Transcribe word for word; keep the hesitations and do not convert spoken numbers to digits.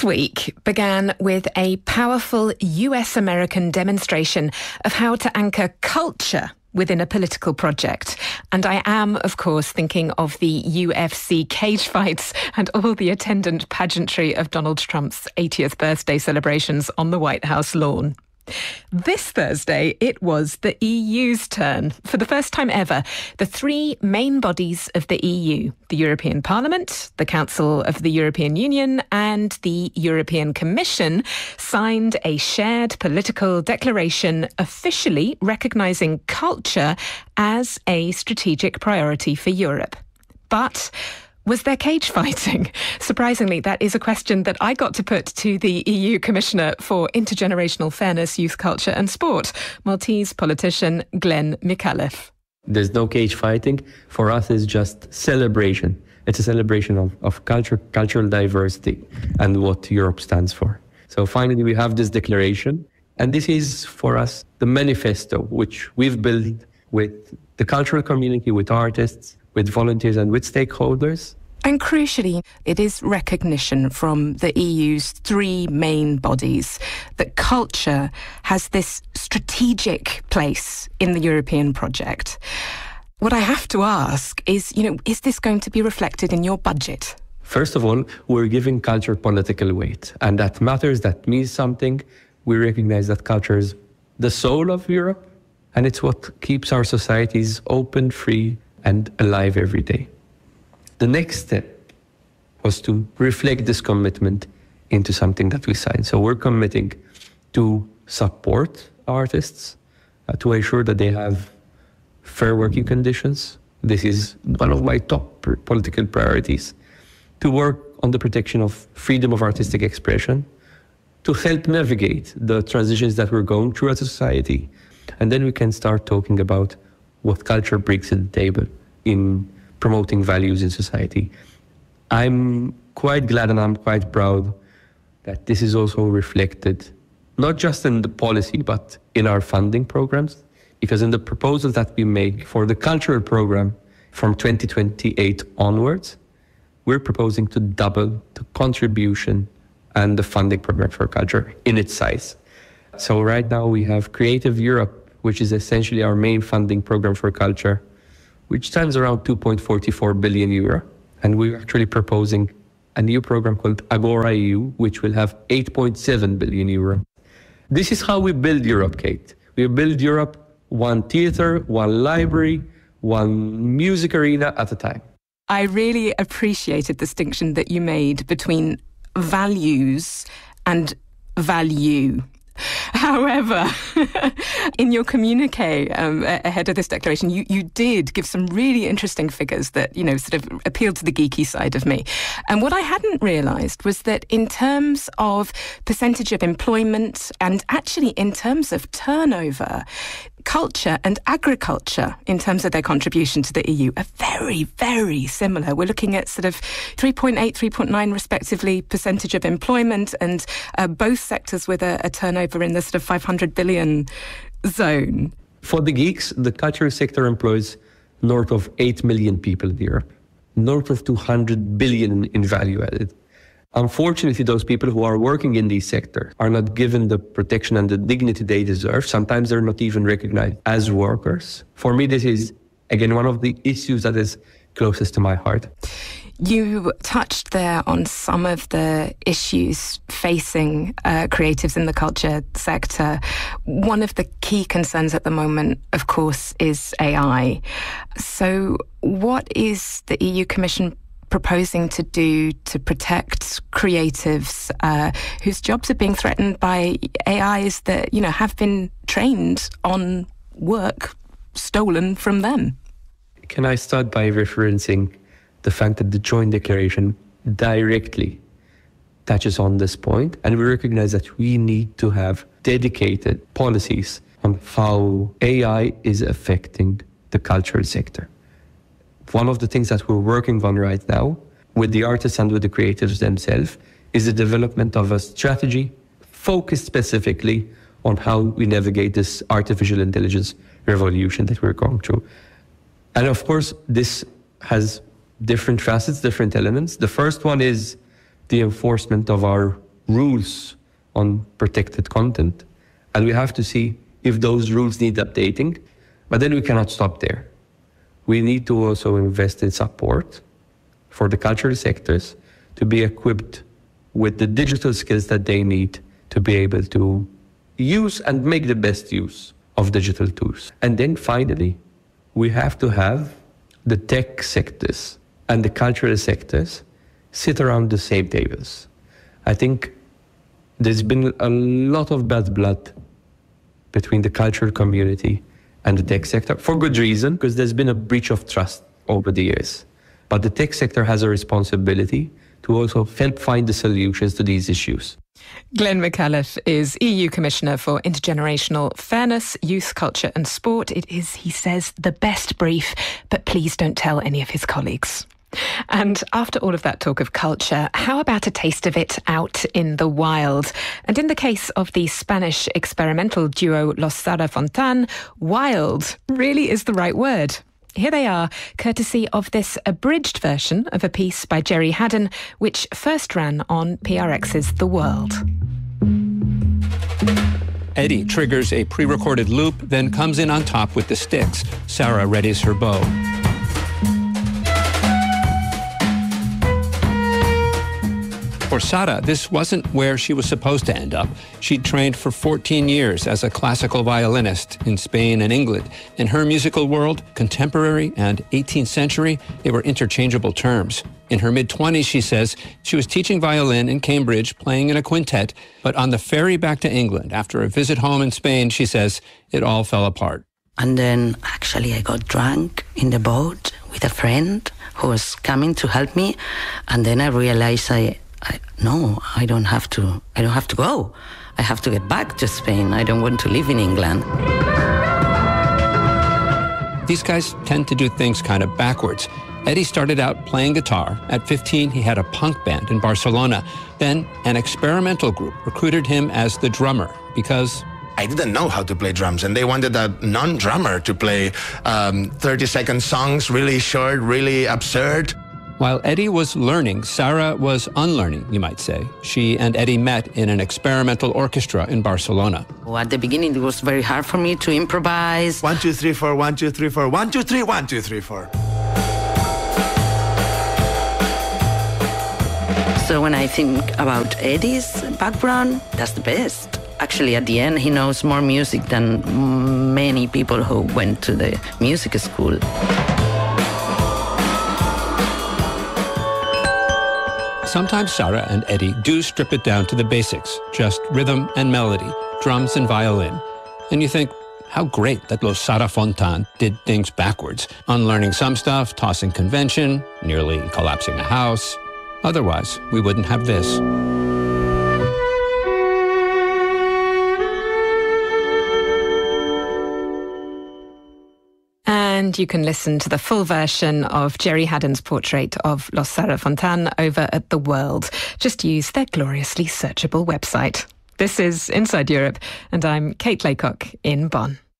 This week began with a powerful U S-American demonstration of how to anchor culture within a political project. And I am, of course, thinking of the U F C cage fights and all the attendant pageantry of Donald Trump's eightieth birthday celebrations on the White House lawn. This Thursday, it was the E U's turn. For the first time ever, the three main bodies of the E U, the European Parliament, the Council of the European Union, and the European Commission, signed a shared political declaration officially recognising culture as a strategic priority for Europe. But was there cage fighting? Surprisingly, that is a question that I got to put to the E U Commissioner for Intergenerational Fairness, Youth Culture and Sport, Maltese politician Glen Micallef. There's no cage fighting. For us, it's just celebration. It's a celebration of, of culture, cultural diversity and what Europe stands for. So finally, we have this declaration. And this is, for us, the manifesto which we've built with the cultural community, with artists, with volunteers and with stakeholders. And crucially, it is recognition from the E U's three main bodies that culture has this strategic place in the European project. What I have to ask is, you know, is this going to be reflected in your budget? First of all, we're giving culture political weight, and that matters, that means something. We recognize that culture is the soul of Europe, and it's what keeps our societies open, free, and alive every day. The next step was to reflect this commitment into something that we signed. So we're committing to support artists, uh, to ensure that they have fair working conditions. This is one of my top pr- political priorities. To work on the protection of freedom of artistic expression, to help navigate the transitions that we're going through as a society. And then we can start talking about what culture brings to the table in promoting values in society. I'm quite glad and I'm quite proud that this is also reflected not just in the policy, but in our funding programs. Because in the proposals that we make for the cultural program from twenty twenty-eight onwards, we're proposing to double the contribution and the funding program for culture in its size. So right now we have Creative Europe, which is essentially our main funding program for culture, which stands around two point four four billion euro. And we're actually proposing a new program called Agora E U, which will have eight point seven billion euro. This is how we build Europe, Kate. We build Europe one theatre, one library, one music arena at a time. I really appreciate the distinction that you made between values and value. However, in your communique um, ahead of this declaration, you, you did give some really interesting figures that, you know, sort of appealed to the geeky side of me. And what I hadn't realised was that in terms of percentage of employment and actually in terms of turnover, culture and agriculture, in terms of their contribution to the E U, are very, very similar. We're looking at sort of three point eight, three point nine respectively percentage of employment, and uh, both sectors with a, a turnover in the sort of five hundred billion zone. For the geeks, the cultural sector employs north of eight million people in Europe, north of two hundred billion in value added. Unfortunately, those people who are working in these sectors are not given the protection and the dignity they deserve. Sometimes they're not even recognized as workers. For me, this is, again, one of the issues that is closest to my heart. You touched there on some of the issues facing uh, creatives in the culture sector. One of the key concerns at the moment, of course, is A I. So what is the E U Commission proposing to do to protect creatives uh, whose jobs are being threatened by A Is that, you know, have been trained on work stolen from them? Can I start by referencing the fact that the joint declaration directly touches on this point, and we recognize that we need to have dedicated policies on how A I is affecting the cultural sector. One of the things that we're working on right now with the artists and with the creatives themselves is the development of a strategy focused specifically on how we navigate this artificial intelligence revolution that we're going through. And of course, this has different facets, different elements. The first one is the enforcement of our rules on protected content. And we have to see if those rules need updating. But then we cannot stop there. We need to also invest in support for the cultural sectors to be equipped with the digital skills that they need to be able to use and make the best use of digital tools. And then finally, we have to have the tech sectors and the cultural sectors sit around the same tables. I think there's been a lot of bad blood between the cultural community and the tech sector, for good reason, because there's been a breach of trust over the years. But the tech sector has a responsibility to also help find the solutions to these issues. Glenn McAuliffe is E U Commissioner for Intergenerational Fairness, Youth, Culture and Sport. It is, he says, the best brief, but please don't tell any of his colleagues. And after all of that talk of culture, how about a taste of it out in the wild? And in the case of the Spanish experimental duo Los Sara Fontan, wild really is the right word. Here they are, courtesy of this abridged version of a piece by Gerry Haddon, which first ran on P R X's The World. Eddie triggers a pre-recorded loop, then comes in on top with the sticks. Sarah readies her bow. For Sara, this wasn't where she was supposed to end up. She'd trained for fourteen years as a classical violinist in Spain and England. In her musical world, contemporary and eighteenth century, they were interchangeable terms. In her mid-twenties, she says, she was teaching violin in Cambridge, playing in a quintet, but on the ferry back to England, after a visit home in Spain, she says, it all fell apart. And then actually I got drunk in the boat with a friend who was coming to help me, and then I realized I I, no, I don't have to. I don't have to go. I have to get back to Spain. I don't want to live in England. These guys tend to do things kind of backwards. Eddie started out playing guitar. At fifteen, he had a punk band in Barcelona. Then an experimental group recruited him as the drummer because I didn't know how to play drums, and they wanted a non-drummer to play um, thirty-second songs, really short, really absurd. While Eddie was learning, Sarah was unlearning, you might say. She and Eddie met in an experimental orchestra in Barcelona. Well, at the beginning, it was very hard for me to improvise. One, two, three, four, one, two, three, four, one, two, three, one, two, three, four. So when I think about Eddie's background, that's the best. Actually, at the end, he knows more music than many people who went to the music school. Sometimes Sarah and Eddie do strip it down to the basics, just rhythm and melody, drums and violin. And you think, how great that Los Sara Fontan did things backwards, unlearning some stuff, tossing convention, nearly collapsing a house. Otherwise, we wouldn't have this. And you can listen to the full version of Gerry Haddon's portrait of Los Sara Fontan over at The World. Just use their gloriously searchable website. This is Inside Europe, and I'm Kate Laycock in Bonn.